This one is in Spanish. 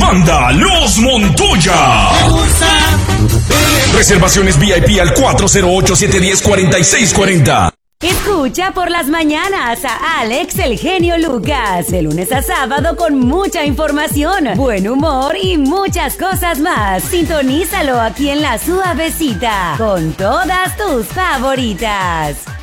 Banda Los Montoya. Reservaciones VIP al 408-710-4640. Escucha por las mañanas a Alex el Genio Lucas, de lunes a sábado con mucha información, buen humor y muchas cosas más. Sintonízalo aquí en La Suavecita, con todas tus favoritas.